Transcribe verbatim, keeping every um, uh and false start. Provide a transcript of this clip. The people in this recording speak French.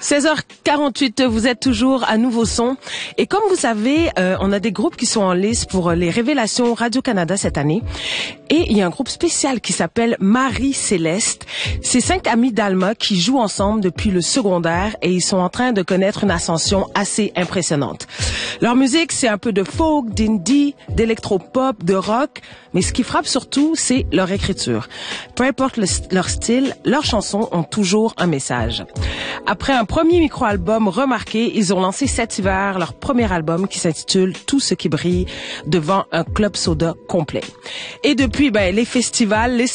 seize heures quarante-huit, vous êtes toujours à Nouveau Son. Et comme vous savez, euh, on a des groupes qui sont en lice pour les révélations Radio-Canada cette année. Et il y a un groupe spécial qui s'appelle Marie-Céleste. C'est cinq amis d'Alma qui jouent ensemble depuis le secondaire et ils sont en train de connaître une ascension assez impressionnante. Leur musique, c'est un peu de folk, d'indie, d'électropop, de rock. Mais ce qui frappe surtout, c'est leur écriture. Peu importe le, leur style, leurs chansons ont toujours un message. Après un premier micro-album remarqué, ils ont lancé cet hiver leur premier album qui s'intitule Tout ce qui brille devant un club soda complet. Et depuis, ben, les festivals, les